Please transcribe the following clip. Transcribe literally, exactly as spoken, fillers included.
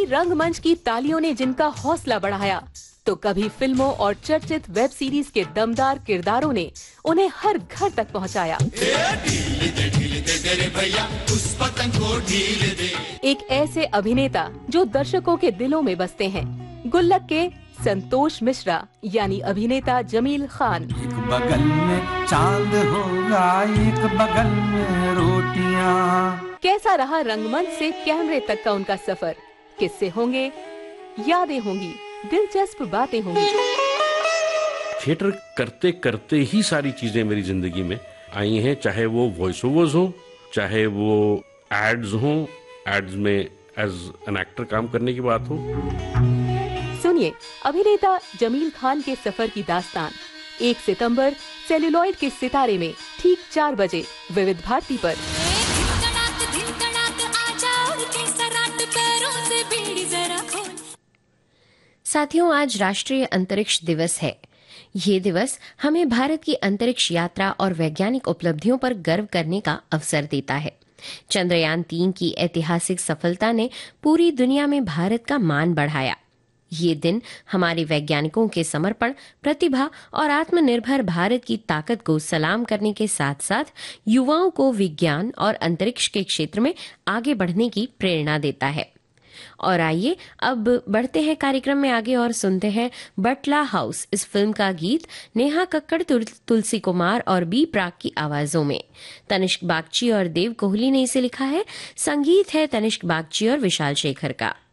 रंगमंच की तालियों ने जिनका हौसला बढ़ाया, तो कभी फिल्मों और चर्चित वेब सीरीज के दमदार किरदारों ने उन्हें हर घर तक पहुंचाया। एक ऐसे अभिनेता जो दर्शकों के दिलों में बसते हैं, गुल्लक के संतोष मिश्रा यानी अभिनेता जमील खान। एक बगल में चांद होगा, एक बगल में रोटियां। कैसा रहा रंगमंच से कैमरे तक का उनका सफर? किस्से होंगे, यादें होंगी, दिलचस्प बातें होंगी। थिएटर करते करते ही सारी चीजें मेरी जिंदगी में आई हैं, चाहे वो वॉइस ओवर्स हो, चाहे वो एड्स हो, एड्स में एज एन एक्टर काम करने की बात हो। सुनिए अभिनेता जमील खान के सफर की दास्तान एक सितंबर सेलुलॉइड के सितारे में ठीक चार बजे विविध भारती पर। साथियों, आज राष्ट्रीय अंतरिक्ष दिवस है। ये दिवस हमें भारत की अंतरिक्ष यात्रा और वैज्ञानिक उपलब्धियों पर गर्व करने का अवसर देता है। चंद्रयान तीन की ऐतिहासिक सफलता ने पूरी दुनिया में भारत का मान बढ़ाया। ये दिन हमारे वैज्ञानिकों के समर्पण, प्रतिभा और आत्मनिर्भर भारत की ताकत को सलाम करने के साथ साथ युवाओं को विज्ञान और अंतरिक्ष के क्षेत्र में आगे बढ़ने की प्रेरणा देता है। और आइए अब बढ़ते हैं कार्यक्रम में आगे और सुनते हैं बटला हाउस इस फिल्म का गीत नेहा कक्कड़, तुलसी कुमार और बी प्राक की आवाजों में। तनिष्क बागची और देव कोहली ने इसे लिखा है। संगीत है तनिष्क बागची और विशाल शेखर का।